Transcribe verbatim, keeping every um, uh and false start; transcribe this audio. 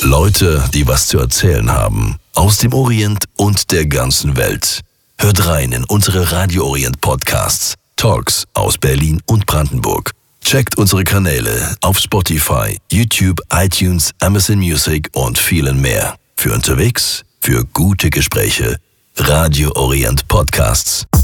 Leute, die was zu erzählen haben. Aus dem Orient und der ganzen Welt. Hört rein in unsere Radio Orient Podcasts. Talks aus Berlin und Brandenburg. Checkt unsere Kanäle auf Spotify, YouTube, iTunes, Amazon Music und vielen mehr. Für unterwegs, für gute Gespräche. Radio Orient Podcasts.